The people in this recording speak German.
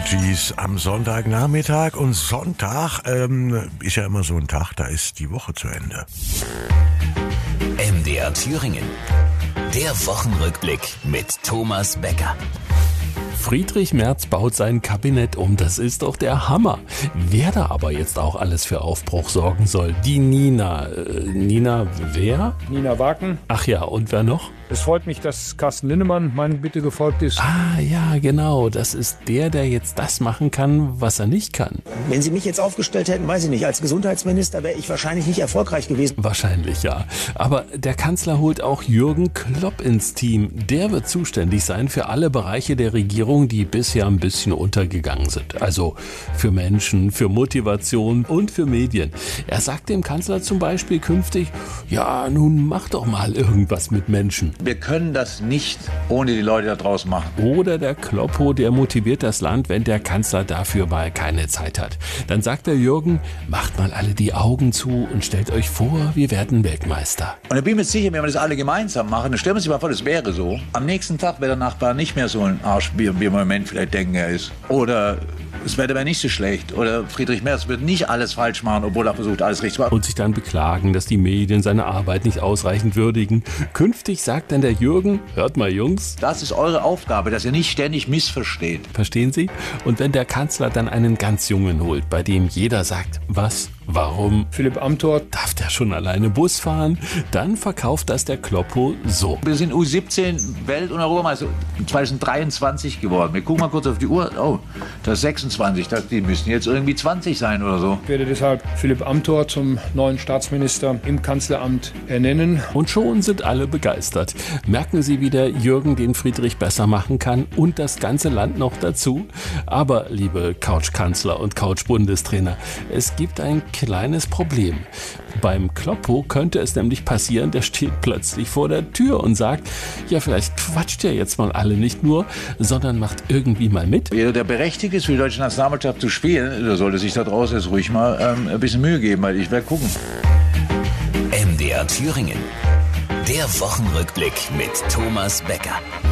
Softies am Sonntagnachmittag. Und Sonntag ist ja immer so ein Tag, da ist die Woche zu Ende. MDR Thüringen. Der Wochenrückblick mit Thomas Becker. Friedrich Merz baut sein Kabinett um, das ist doch der Hammer. Wer da aber jetzt auch alles für Aufbruch sorgen soll, die Nina. Nina wer? Nina Waken. Ach ja, und wer noch? Es freut mich, dass Carsten Linnemann meiner Bitte gefolgt ist. Ah ja, genau, das ist der jetzt das machen kann, was er nicht kann. Wenn Sie mich jetzt aufgestellt hätten, weiß ich nicht, als Gesundheitsminister wäre ich wahrscheinlich nicht erfolgreich gewesen. Wahrscheinlich ja. Aber der Kanzler holt auch Jürgen Klopp ins Team. Der wird zuständig sein für alle Bereiche der Regierung, die bisher ein bisschen untergegangen sind. Also für Menschen, für Motivation und für Medien. Er sagt dem Kanzler zum Beispiel künftig, ja, nun mach doch mal irgendwas mit Menschen. Wir können das nicht ohne die Leute da draußen machen. Oder der Kloppo, der motiviert das Land, wenn der Kanzler dafür mal keine Zeit hat. Dann sagt der Jürgen, macht mal alle die Augen zu und stellt euch vor, wir werden Weltmeister. Und ich bin mir sicher, wenn wir das alle gemeinsam machen, dann stellen wir uns mal vor, das wäre so. Am nächsten Tag wäre der Nachbar nicht mehr so ein Arsch, wie wir im Moment vielleicht denken, er ist. Oder das Wetter wäre nicht so schlecht. Oder Friedrich Merz wird nicht alles falsch machen, obwohl er versucht, alles richtig zu machen. Und sich dann beklagen, dass die Medien seine Arbeit nicht ausreichend würdigen. Künftig sagt dann der Jürgen, hört mal Jungs. Das ist eure Aufgabe, dass ihr nicht ständig missversteht. Verstehen Sie? Und wenn der Kanzler dann einen ganz Jungen holt, bei dem jeder sagt, was, warum, Philipp Amthor. darf der schon alleine Bus fahren, dann verkauft das der Kloppo so. Wir sind U17 Welt- und Europameister 2023 geworden. Wir gucken mal kurz auf die Uhr. Oh, das ist 26. Die müssten jetzt irgendwie 20 sein oder so. Ich werde deshalb Philipp Amthor zum neuen Staatsminister im Kanzleramt ernennen. Und schon sind alle begeistert. Merken Sie, wie der Jürgen den Friedrich besser machen kann und das ganze Land noch dazu? Aber, liebe Couch-Kanzler und Couch-Bundestrainer, es gibt ein kleines Problem. Beim Kloppo könnte es nämlich passieren, der steht plötzlich vor der Tür und sagt, ja, vielleicht quatscht ihr jetzt mal alle nicht nur, sondern macht irgendwie mal mit. Jeder, der berechtigt ist, für die deutsche Nationalmannschaft zu spielen, der sollte sich da draußen jetzt ruhig mal ein bisschen Mühe geben, weil ich werde gucken. MDR Thüringen. Der Wochenrückblick mit Thomas Becker.